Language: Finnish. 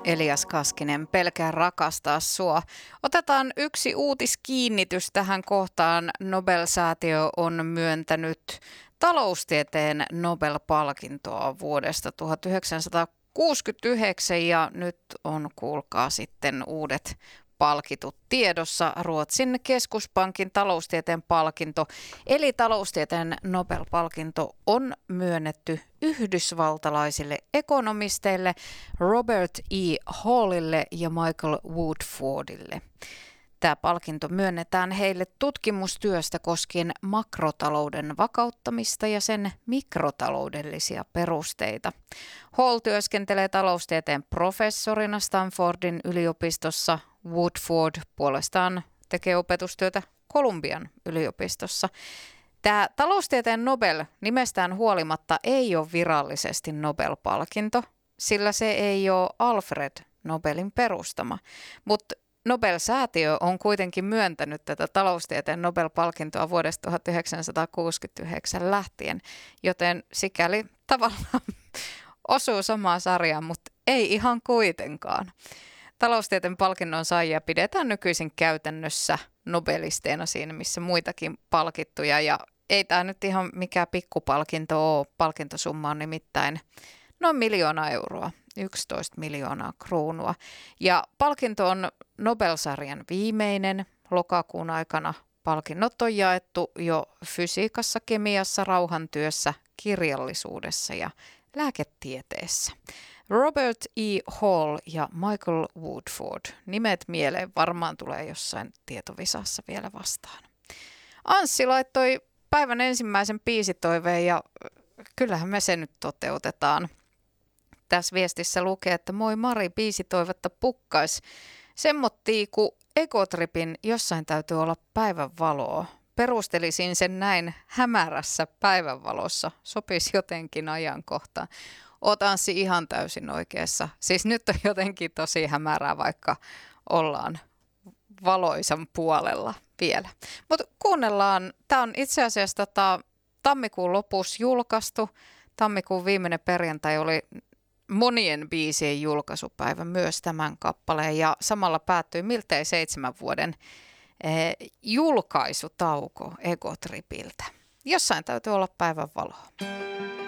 Elias Kaskinen, pelkää rakastaa sua. Otetaan yksi uutiskiinnitys tähän kohtaan. Nobel-säätiö on myöntänyt taloustieteen Nobel-palkintoa vuodesta 1969 ja nyt on, kuulkaa, sitten uudet palkitut tiedossa. Ruotsin keskuspankin taloustieteen palkinto, eli taloustieteen Nobel-palkinto, on myönnetty yhdysvaltalaisille ekonomisteille Robert E. Hallille ja Michael Woodfordille. Tämä palkinto myönnetään heille tutkimustyöstä koskien makrotalouden vakauttamista ja sen mikrotaloudellisia perusteita. Hall työskentelee taloustieteen professorina Stanfordin yliopistossa. Woodford puolestaan tekee opetustyötä Columbian yliopistossa. Tämä taloustieteen Nobel nimestään huolimatta ei ole virallisesti Nobel-palkinto, sillä se ei ole Alfred Nobelin perustama, mutta Nobel-säätiö on kuitenkin myöntänyt tätä taloustieteen Nobel-palkintoa vuodesta 1969 lähtien, joten sikäli tavallaan osuu samaan sarjaan, mutta ei ihan kuitenkaan. Taloustieteen palkinnon saajia pidetään nykyisin käytännössä nobelisteina siinä, missä muitakin palkittuja, ja ei tämä nyt ihan mikään pikkupalkinto ole. Palkintosumma on nimittäin noin 1 miljoona euroa. 11 miljoonaa kruunua. Ja palkinto on Nobel-sarjan viimeinen. Lokakuun aikana palkinnot on jaettu jo fysiikassa, kemiassa, rauhantyössä, kirjallisuudessa ja lääketieteessä. Robert E. Hall ja Michael Woodford. Nimet mieleen varmaan tulee jossain tietovisassa vielä vastaan. Anssi laittoi päivän ensimmäisen biisitoiveen ja kyllähän me se nyt toteutetaan. Tässä viestissä lukee, että moi Mari, biisitoivetta pukkais. Semmottii, kun Egotripin jossain täytyy olla päivänvaloa. Perustelisin sen näin hämärässä päivänvalossa. Sopisi jotenkin ajankohtaan. Oot Anssi ihan täysin oikeassa. Siis nyt on jotenkin tosi hämärää, vaikka ollaan valoisan puolella vielä. Mutta kuunnellaan. Tämä on itse asiassa tammikuun lopussa julkaistu. Tammikuun viimeinen perjantai oli monien biisien julkaisupäivä myös tämän kappaleen ja samalla päättyi miltei 7 vuoden julkaisutauko Egotripiltä. Jossain täytyy olla päivänvaloa.